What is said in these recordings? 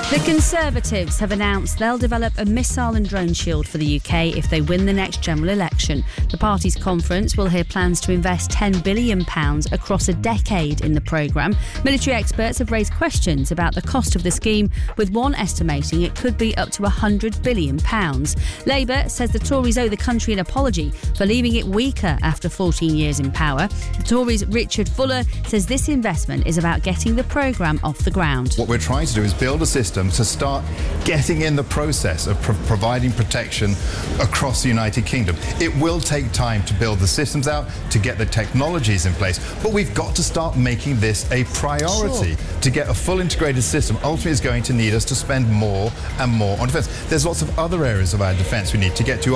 The Conservatives have announced they'll develop a missile and drone shield for the UK if they win the next general election. The party's conference will hear plans to invest £10 billion across a decade in the programme. Military experts have raised questions about the cost of the scheme, with one estimating it could be up to £100 billion. Labour says the Tories owe the country an apology for leaving it weaker after 14 years in power. The Tories' Richard Fuller says this investment is about getting the programme off the ground. What we're trying to do is build a system to start getting in the process of providing protection across the United Kingdom. It will take time to build the systems out, to get the technologies in place, but we've got to start making this a priority. Sure. To get a full integrated system ultimately is going to need us to spend more and more on defence. There's lots of other areas of our defence we need to get to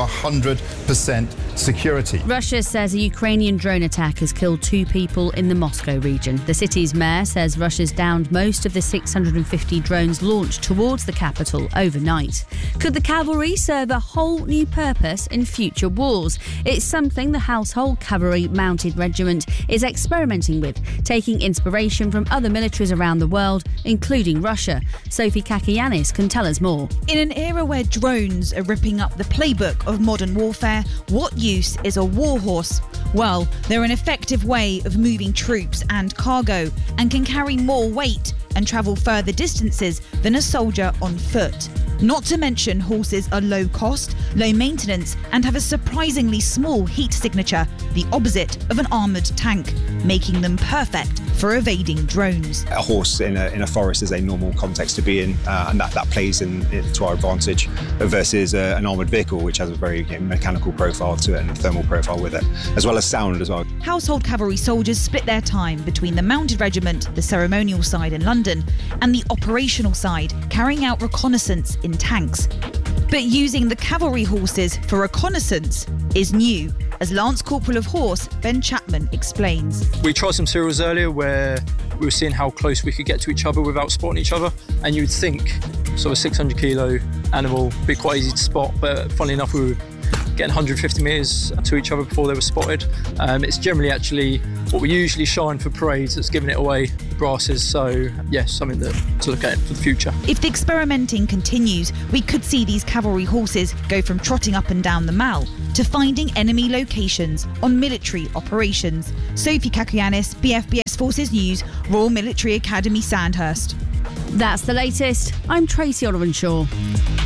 100% security. Russia says a Ukrainian drone attack has killed 2 people in the Moscow region. The city's mayor says Russia's downed most of the 650 drones launched towards the capital overnight. Could the cavalry serve a whole new purpose in future wars? It's something the Household Cavalry Mounted Regiment is experimenting with, taking inspiration from other militaries around the world, including Russia. Sophie Kakianis can tell us more. In an era where drones are ripping up the playbook of modern warfare, what use is a warhorse? Well, they're an effective way of moving troops and cargo and can carry more weight and travel further distances than a soldier on foot. Not to mention, horses are low cost, low maintenance, and have a surprisingly small heat signature, the opposite of an armoured tank, making them perfect for evading drones. A horse in a forest is a normal context to be in, and that plays to our advantage versus an armoured vehicle, which has a very mechanical profile to it and thermal profile with it, as well as sound as well. Household cavalry soldiers split their time between the mounted regiment, the ceremonial side in London, and the operational side, carrying out reconnaissance in tanks. But using the cavalry horses for reconnaissance is new, as Lance Corporal of Horse Ben Chapman explains. We tried some serials earlier where we were seeing how close we could get to each other without spotting each other, and you'd think sort of a 600 kilo animal would be quite easy to spot, but funnily enough we were getting 150 metres to each other before they were spotted. It's generally actually what we usually shine for parades that's giving it away, the brasses, so yes, something to look at for the future. If the experimenting continues, we could see these cavalry horses go from trotting up and down the Mall to finding enemy locations on military operations. Sophie Kakianis, BFBS Forces News, Royal Military Academy Sandhurst. That's the latest. I'm Tracy Olivenshaw.